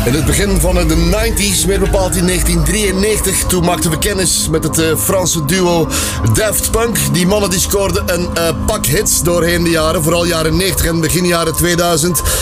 In het begin van de 90s, meer bepaald in 1993, toen maakten we kennis met het Franse duo Daft Punk. Die mannen die scoorden een pak hits doorheen de jaren, vooral jaren 90 en begin jaren 2000.